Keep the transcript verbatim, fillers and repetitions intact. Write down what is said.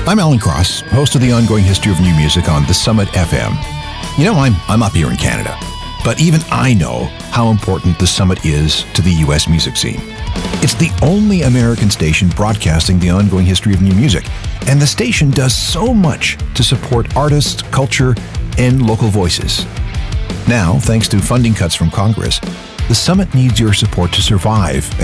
I'm Alan Cross, host of the ongoing history of new music on The Summit F M. You know, I'm, I'm up here in Canada, but even I know how important The Summit is to the U S music scene. It's the only American station broadcasting the ongoing history of new music, and the station does so much to support artists, culture, and local voices. Now, thanks to funding cuts from Congress, The Summit needs your support to survive